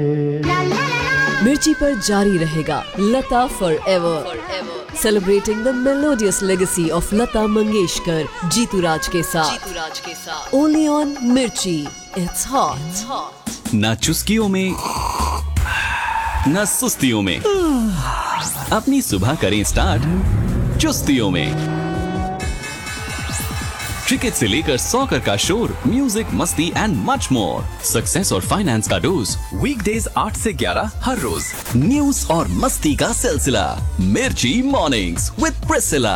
मिर्ची पर जारी रहेगा लता forever, celebrating the melodious legacy of Lata Mangeshkar, Jitu राज के साथ। ओनली ऑन मिर्ची, इट्स हॉट। ना चुस्कियों में ना सुस्तियों में, अपनी सुबह करें स्टार्ट चुस्तियों में। क्रिकेट से लेकर सॉकर का शोर, म्यूजिक, मस्ती एंड मच मोर। सक्सेस और फाइनेंस का डोज, वीकडेज 8 से 11 हर रोज। न्यूज और मस्ती का सिलसिला, मिर्ची mornings with Priscilla.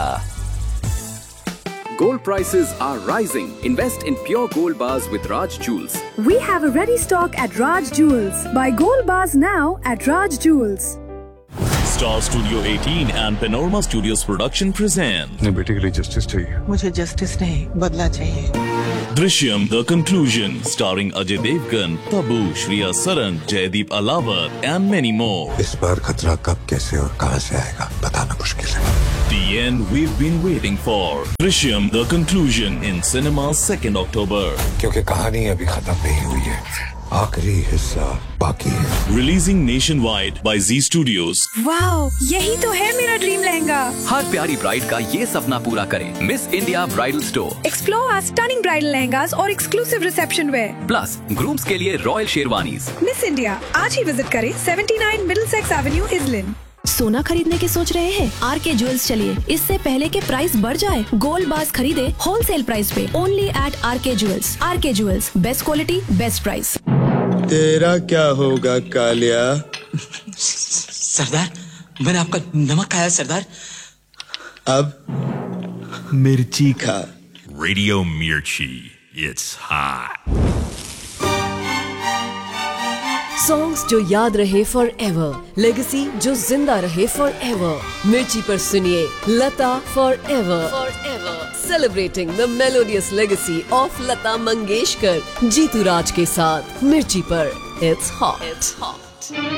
Gold prices are rising. Invest in pure gold bars with Raj Jewels. We have a ready stock at Raj Jewels. Buy gold bars now at Raj Jewels. Star Studio 18 and Panorama Studios Production present अपने बेटे के लिए justice चाहिए। मुझे justice नहीं, बदला चाहिए। Drishyam The Conclusion, starring Ajay Devgan, Tabu, Shriya Saran, Jaideep Alawat and many more. इस बार खतरा कब, कैसे और कहां से आएगा बताना मुश्किल है। The end we've been waiting for. Drishyam The Conclusion in cinemas 2nd October. क्योंकि कहानी अभी खत्म नहीं हुई है, आखिरी हिस्सा बाकी है। Releasing nationwide by Z Studios. Wow, यही तो है मेरा ड्रीम लहंगा। हर प्यारी ब्राइड का ये सपना पूरा करें miss India bridal store. Explore our stunning bridal lehengas और exclusive reception wear. Plus grooms के लिए रॉयल शेरवानीज। मिस इंडिया आज ही विजिट करें 79 Middlesex Avenue, Islin। सोना खरीदने की सोच रहे हैं? आरके ज्वेल्स चलिए, इससे पहले के प्राइस बढ़ जाए। गोल्ड बार्स खरीदे होलसेल प्राइस पे, only eight R K jewels. R K jewels, best quality best price. तेरा क्या होगा कालिया? सरदार, मैंने आपका नमक खाया सरदार। अब मिर्ची खा। Radio Mirchi, it's hot. Songs जो याद रहे फॉर एवर, लेगेसी जो जिंदा रहे फॉर एवर। मिर्ची पर सुनिए लता for ever, celebrating the melodious legacy of Lata Mangeshkar, Jitu राज के साथ। मिर्ची पर, इट्स हॉट।